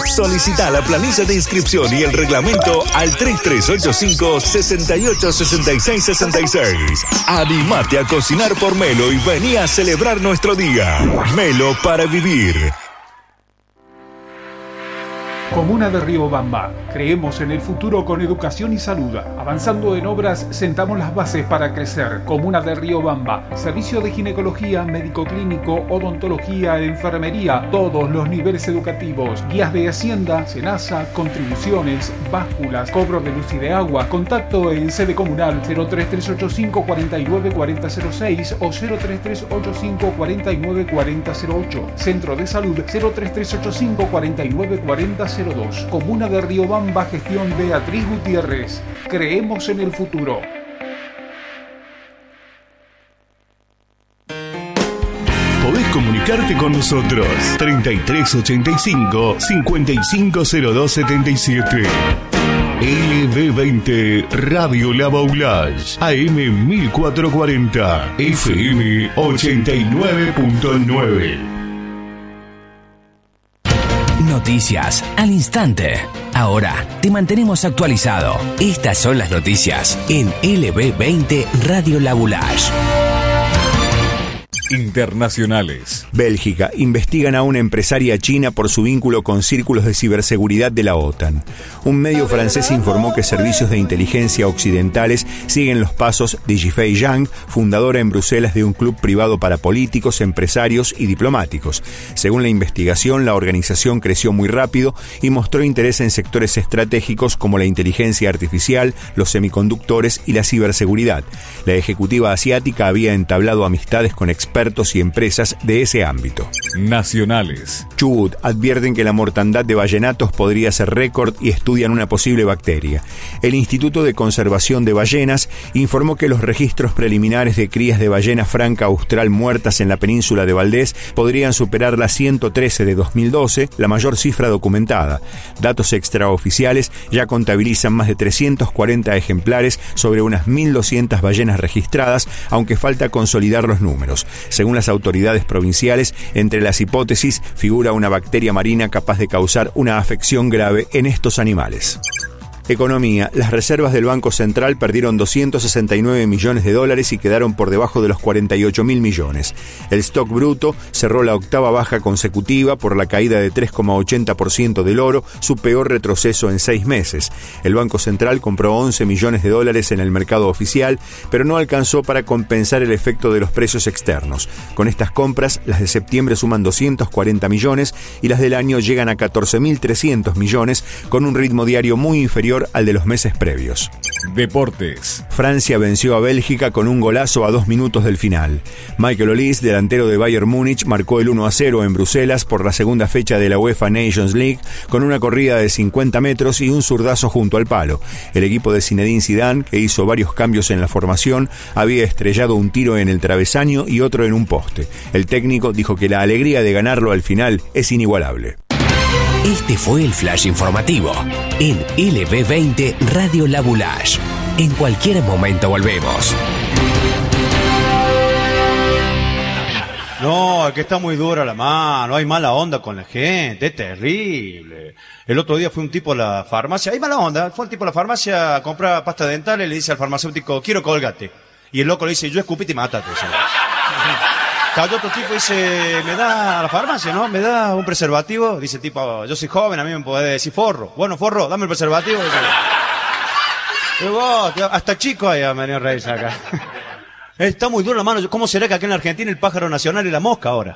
Solicita la planilla de inscripción y el reglamento al 3385-686666. Animate a cocinar por Melo y vení a celebrar nuestro día. Melo para vivir. Comuna de Riobamba. Creemos en el futuro con educación y salud. Avanzando en obras, sentamos las bases para crecer. Comuna de Riobamba. Servicio de ginecología, médico clínico, odontología, enfermería, todos los niveles educativos. Guías de Hacienda, Senasa, contribuciones, básculas, cobro de luz y de agua. Contacto en sede comunal 03385 49 4006 o 03385 49 4008. Centro de Salud 03385 49 4002. Comuna de Riobamba, gestión Beatriz Gutiérrez. Creemos en el futuro. Podés comunicarte con nosotros 3385 550277. LB20 Radio La Baulage, AM 1440, FM 89.9. Noticias al instante. Ahora te mantenemos actualizado. Estas son las noticias en LB20 Radio La Baulage. Internacionales. Bélgica. Investigan a una empresaria china por su vínculo con círculos de ciberseguridad de la OTAN. Un medio francés informó que servicios de inteligencia occidentales siguen los pasos de Yifei Yang, fundadora en Bruselas de un club privado para políticos, empresarios y diplomáticos. Según la investigación, la organización creció muy rápido y mostró interés en sectores estratégicos como la inteligencia artificial, los semiconductores y la ciberseguridad. La ejecutiva asiática había entablado amistades con expertos y empresas de ese ámbito. Nacionales. Chubut advierten que la mortandad de ballenatos podría ser récord y estudian una posible bacteria. El Instituto de Conservación de Ballenas informó que los registros preliminares de crías de ballena franca austral muertas en la península de Valdés podrían superar las 113 de 2012, la mayor cifra documentada. Datos extraoficiales ya contabilizan más de 340 ejemplares sobre unas 1.200 ballenas registradas, aunque falta consolidar los números. Según las autoridades provinciales, entre las hipótesis figura una bacteria marina capaz de causar una afección grave en estos animales. Economía. Las reservas del Banco Central perdieron 269 millones de dólares y quedaron por debajo de los 48.000 millones. El stock bruto cerró la octava baja consecutiva por la caída de 3,80% del oro, su peor retroceso en 6 meses. El Banco Central compró 11 millones de dólares en el mercado oficial, pero no alcanzó para compensar el efecto de los precios externos. Con estas compras, las de septiembre suman 240 millones y las del año llegan a 14.300 millones, con un ritmo diario muy inferior al de los meses previos. Deportes. Francia venció a Bélgica con un golazo a 2 minutos del final. Michael Olise, delantero de Bayern Múnich, marcó el 1-0 en Bruselas por la segunda fecha de la UEFA Nations League con una corrida de 50 metros y un zurdazo junto al palo. El equipo de Zinedine Zidane, que hizo varios cambios en la formación, había estrellado un tiro en el travesaño y otro en un poste. El técnico dijo que la alegría de ganarlo al final es inigualable. Este fue el flash informativo en LB20 Radio La Baulage. En cualquier momento volvemos. No, es que está muy dura la mano, hay mala onda con la gente, es terrible. El otro día fue un tipo a la farmacia, hay mala onda, fue el tipo a la farmacia a comprar pasta dental y le dice al farmacéutico, quiero Colgate. Y el loco le dice, yo escupite y mátate. Cayó otro tipo y dice, me da a la farmacia, ¿no? Me da un preservativo. Dice el tipo, yo soy joven, a mí me puede decir forro. Bueno, forro, dame el preservativo. Y vos, hasta chico hay a Mario Reyes acá. Está muy duro la mano. ¿Cómo será que acá en Argentina el pájaro nacional es la mosca ahora?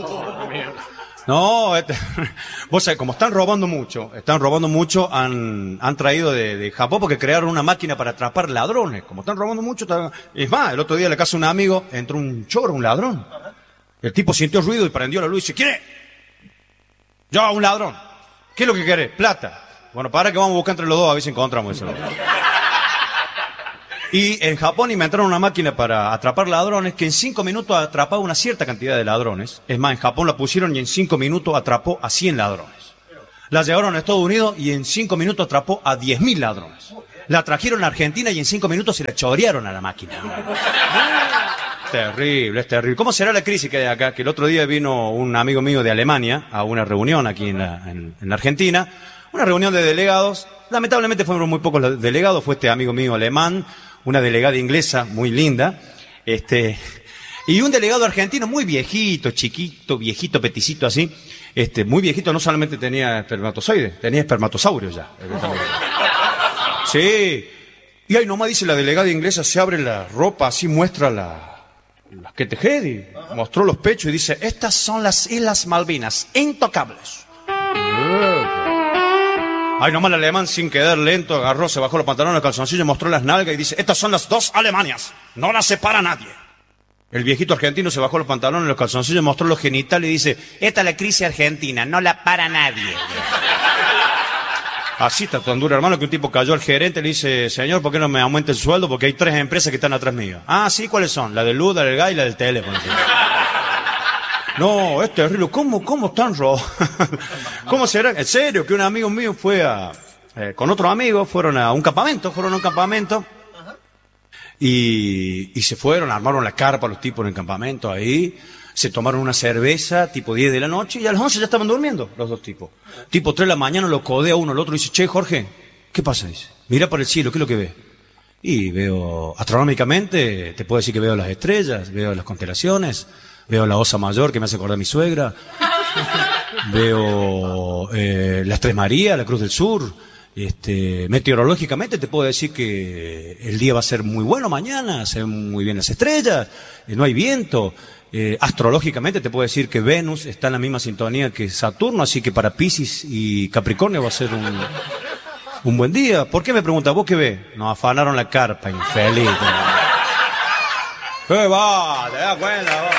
No, vos sabés, como están robando mucho, han traído de Japón porque crearon una máquina para atrapar ladrones. Como están robando mucho, es más, el otro día en la casa de un amigo entró un choro, un ladrón. El tipo sintió ruido y prendió la luz y dice, ¿quién es? Yo, un ladrón. ¿Qué es lo que querés? Plata. Bueno, para que vamos a buscar entre los dos a ver si encontramos eso. Y en Japón inventaron una máquina para atrapar ladrones que en 5 minutos atrapaba una cierta cantidad de ladrones. Es más, en Japón la pusieron y en 5 minutos atrapó a 100 ladrones. La llevaron a Estados Unidos y en 5 minutos atrapó a 10.000 ladrones. La trajeron a Argentina y en 5 minutos se la chorearon a la máquina. Terrible, es terrible. ¿Cómo será la crisis que hay acá? Que el otro día vino un amigo mío de Alemania a una reunión aquí en la Argentina, una reunión de delegados. Lamentablemente fueron muy pocos los delegados, fue este amigo mío alemán, una delegada inglesa muy linda, y un delegado argentino muy viejito, chiquito, viejito, peticito así, muy viejito, no solamente tenía espermatozoides, tenía espermatosaurios ya. Sí. Y ahí nomás dice la delegada inglesa, se abre la ropa, así muestra las que tejedi, mostró los pechos y dice, estas son las Islas Malvinas, intocables. Ay, nomás el alemán, sin quedar lento, agarró, se bajó los pantalones, el calzoncillo, mostró las nalgas y dice, estas son las dos Alemanias, no las separa nadie. El viejito argentino se bajó los pantalones, los calzoncillos, mostró los genitales y dice, esta es la crisis argentina, no la para nadie. Así está tan duro, hermano, que un tipo cayó al gerente y le dice, señor, ¿por qué no me aumenta el sueldo? Porque hay 3 empresas que están atrás mío. Ah, sí, ¿cuáles son? La del luz, la del gas y la del teléfono. No, es terrible. ¿Cómo están robados? ¿Cómo será? En serio, que un amigo mío fue con otro amigo, fueron a un campamento, y se fueron, armaron la carpa los tipos en el campamento ahí, se tomaron una cerveza tipo 10 de la noche y a las 11 ya estaban durmiendo los dos tipos. Tipo 3 de la mañana lo codea uno, el otro dice, che, Jorge, ¿qué pasa? Dice, mira para el cielo, ¿qué es lo que ve? Y veo, astronómicamente, te puedo decir que veo las estrellas, veo las constelaciones, veo la Osa Mayor que me hace acordar a mi suegra, veo las Tres Marías, la Cruz del Sur. Meteorológicamente te puedo decir que el día va a ser muy bueno mañana, se ven muy bien las estrellas, no hay viento. Astrológicamente te puedo decir que Venus está en la misma sintonía que Saturno, así que para Piscis y Capricornio va a ser un buen día. ¿Por qué me preguntas? ¿Vos qué ves? Nos afanaron la carpa, infeliz. ¿Qué va? ¿Te das cuenta vos?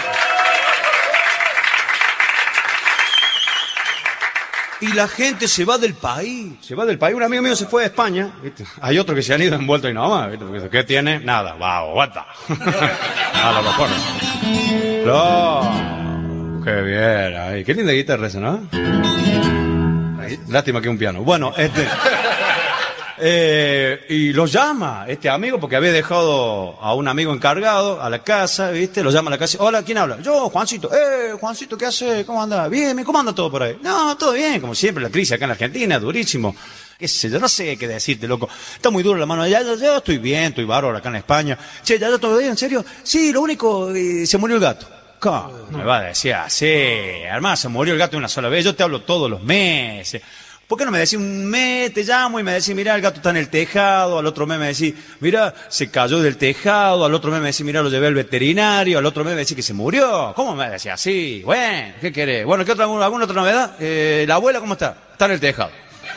Y la gente se va del país. Un amigo mío se fue de España, ¿viste? Hay otros que se han ido envueltos y nada más, ¿viste? Porque, ¿qué tiene? Nada. Wow, what the? Nada, lo recuerdo. No. Qué bien. Ay, qué linda guitarra esa, ¿no? Lástima que un piano. Bueno, y lo llama este amigo porque había dejado a un amigo encargado a la casa, ¿viste? Lo llama a la casa. Hola, ¿quién habla? Yo, Juancito. Juancito, ¿qué hace? ¿Cómo anda? Bien, ¿cómo anda todo por ahí? No, todo bien, como siempre, la crisis acá en Argentina, durísimo. Qué sé yo, no sé qué decirte, loco. Está muy duro la mano. Ya, yo estoy bien, estoy bárbaro acá en España. Che, ya todo bien, ¿en serio? Sí, lo único, se murió el gato. ¿Cómo? Me va a decir así. Además, se murió el gato una sola vez. Yo te hablo todos los meses. ¿Por qué no me decís un mes, te llamo y me decís, mirá, el gato está en el tejado? Al otro mes me decís, mirá, se cayó del tejado. Al otro mes me decís, mirá, lo llevé al veterinario. Al otro mes me decís que se murió. ¿Cómo me decís así? Bueno, ¿qué querés? Bueno, ¿alguna otra novedad? ¿La abuela cómo está? Está en el tejado.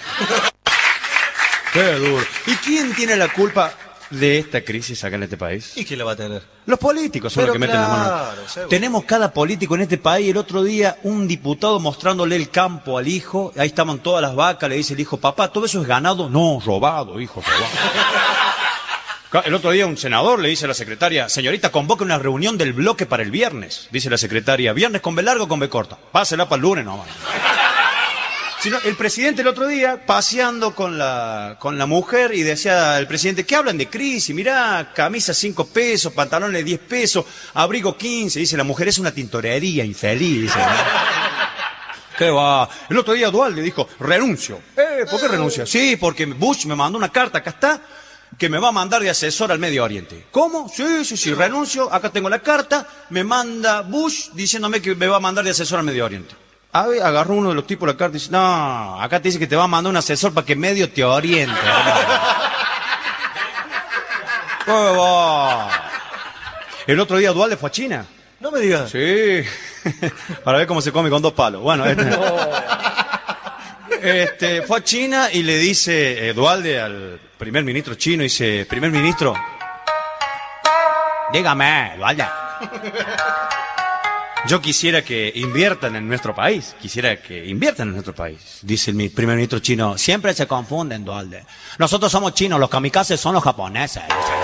Qué duro. ¿Y quién tiene la culpa de esta crisis acá en este país? ¿Y quién la va a tener? Los políticos son los que meten la mano. Seguro. Tenemos cada político en este país. El otro día un diputado mostrándole el campo al hijo. Ahí estaban todas las vacas. Le dice el hijo, papá, ¿todo eso es ganado? No, robado, hijo, robado. El otro día un senador le dice a la secretaria, señorita, convoque una reunión del bloque para el viernes. Dice la secretaria, ¿viernes con B larga o con B corta? Pásela para el lunes nomás. Sino, el presidente el otro día, paseando con la mujer, y decía el presidente, ¿qué hablan de crisis? Mirá, camisa 5 pesos, pantalones 10 pesos, abrigo 15. Dice, la mujer es una tintorería, infeliz. Dice, ¿qué va? El otro día Dualde dijo, renuncio. ¿Por qué renuncia? Sí, porque Bush me mandó una carta, acá está, que me va a mandar de asesor al Medio Oriente. ¿Cómo? Sí, renuncio, acá tengo la carta, me manda Bush diciéndome que me va a mandar de asesor al Medio Oriente. Agarró uno de los tipos la carta y dice, no, acá te dice que te va a mandar un asesor para que medio te oriente. ¿Qué va? El otro día Dualde fue a China. No me digas. Sí, para ver cómo se come con 2 palos. Bueno, fue a China y le dice Dualde al primer ministro chino, dice, primer ministro, dígame, Dualde. Yo quisiera que inviertan en nuestro país. Dice el primer ministro chino. Siempre se confunden, Dualde. Nosotros somos chinos, los kamikazes son los japoneses.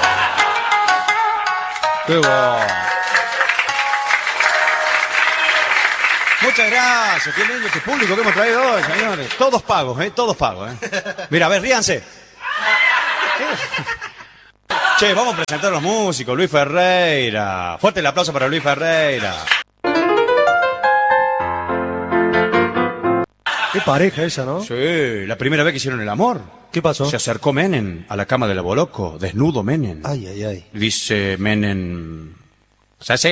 ¡Qué bueno! Muchas gracias. Qué lindo este público que hemos traído hoy, señores. Todos pagos, todos pagos. Mira, a ver, ríanse. Che, vamos a presentar a los músicos. Luis Ferreira. Fuerte el aplauso para Luis Ferreira. Qué pareja esa, ¿no? Sí, la primera vez que hicieron el amor. ¿Qué pasó? Se acercó Menem a la cama del Aboloco, desnudo Menem. Ay, ay, ay. Dice Menem... O sea,